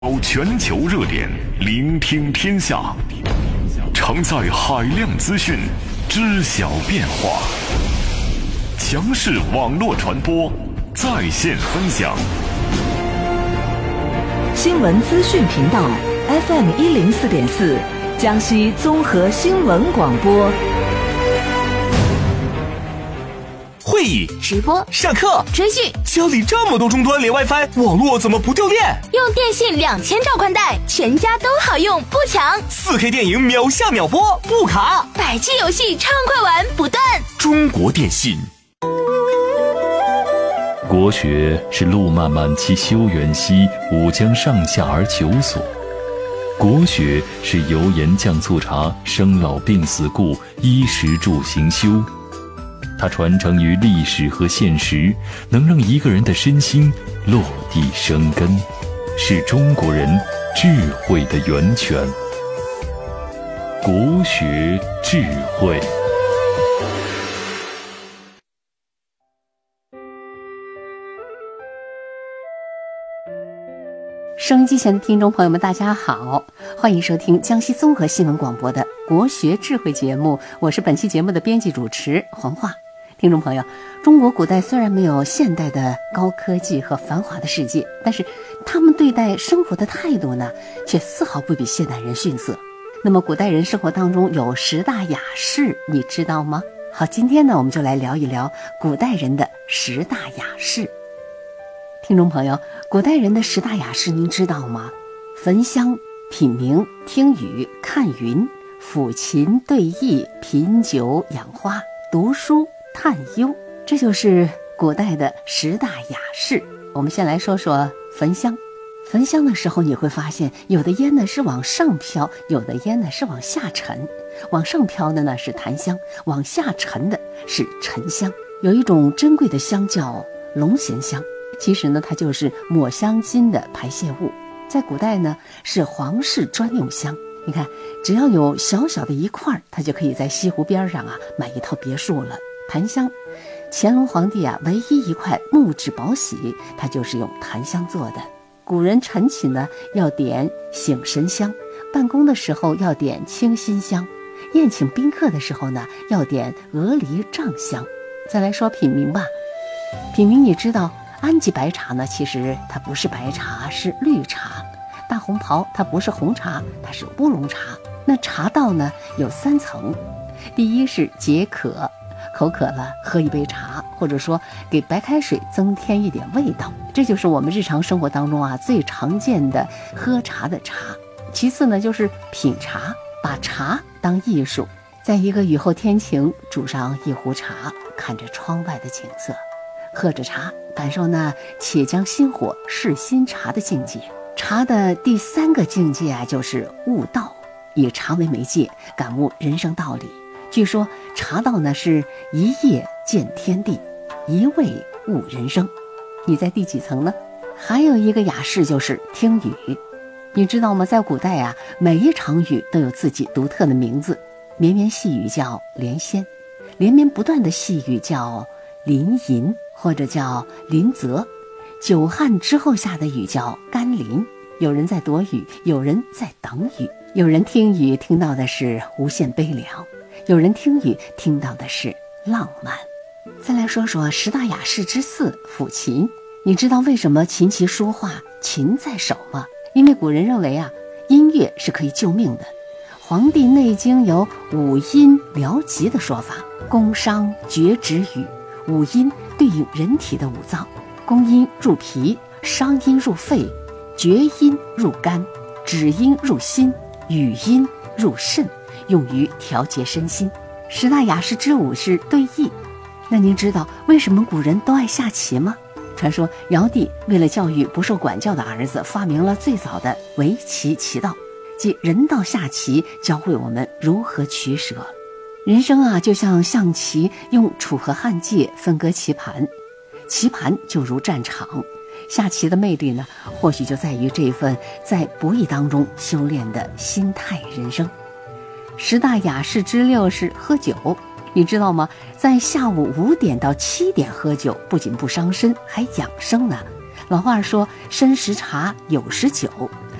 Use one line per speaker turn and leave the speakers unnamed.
全球热点，聆听天下，承载海量资讯，知晓变化。强势网络传播，在线分享。
新闻资讯频道 FM104.4，江西综合新闻广播。
会议、
直播、
上课、
追剧，
家里这么多终端连 WiFi， 网络怎么不掉电？
用电信2000兆宽带，全家都好用，不抢。
4K 电影秒下秒播，不卡。
100G 游戏畅快玩，不断。
中国电信。
国学是路漫漫其修远兮，吾将上下而求索。国学是油盐酱醋茶，生老病死故，衣食住行修。它传承于历史和现实，能让一个人的身心落地生根，是中国人智慧的源泉。国学智慧。
收音机前的听众朋友们，大家好，欢迎收听江西综合新闻广播的国学智慧节目，我是本期节目的编辑主持黄华。听众朋友，中国古代虽然没有现代的高科技和繁华的世界，但是他们对待生活的态度呢，却丝毫不比现代人逊色。那么古代人生活当中有10大雅士，你知道吗？好，今天呢，我们就来聊一聊古代人的10大雅士。听众朋友，古代人的10大雅士您知道吗？焚香、品茗、听雨、看云、抚琴、对弈、品酒、养花、读书、探幽，这就是古代的10大雅士。我们先来说说焚香。焚香的时候你会发现，有的烟呢是往上飘，有的烟呢是往下沉。往上飘的呢是檀香，往下沉的是沉香。有一种珍贵的香叫龙涎香，其实呢它就是抹香鲸的排泄物，在古代呢是皇室专用香。你看，只要有小小的一块，它就可以在西湖边上买一套别墅了。檀香，乾隆皇帝唯一一块木质宝玺，它就是用檀香做的。古人晨起呢要点醒神香，办公的时候要点清心香，宴请宾客的时候呢要点鹅梨帐香。再来说品茗吧。品茗你知道，安吉白茶呢其实它不是白茶，是绿茶。大红袍它不是红茶，它是乌龙茶。那茶道呢有3层，第一是解渴，口渴了喝一杯茶，或者说给白开水增添一点味道，这就是我们日常生活当中最常见的喝茶的茶。其次呢就是品茶，把茶当艺术，在一个雨后天晴，煮上一壶茶，看着窗外的景色，喝着茶，感受那且将心火试新茶的境界。茶的第3个境界就是悟道，以茶为媒介，感悟人生道理。据说茶道呢是一夜见天地，一味悟人生。你在第几层呢？还有一个雅士就是听雨。你知道吗？在古代每一场雨都有自己独特的名字。绵绵细雨叫连仙，连绵不断的细雨叫淋吟，或者叫淋泽。久旱之后下的雨叫甘霖。有人在躲雨，有人在等雨，有人听雨听到的是无限悲凉，有人听雨听到的是浪漫。再来说说10大雅士之4，抚琴。你知道为什么琴棋书画琴在手吗？因为古人认为音乐是可以救命的。黄帝内经有五音疗疾的说法，宫商角徵羽，五音对应人体的5脏，宫音入脾，商音入肺，角音入肝，止音入心，羽音入肾，用于调节身心。10大雅士之5是对弈。那您知道为什么古人都爱下棋吗？传说尧帝为了教育不受管教的儿子，发明了最早的围棋棋道，即人道下棋，教会我们如何取舍。人生就像象棋，用楚河汉界分割棋盘，棋盘就如战场。下棋的魅力呢，或许就在于这份在博弈当中修炼的心态人生。10大雅士之6是喝酒。你知道吗？在下午5点到7点喝酒，不仅不伤身，还养生呢。老话说，申时茶，酉时酒，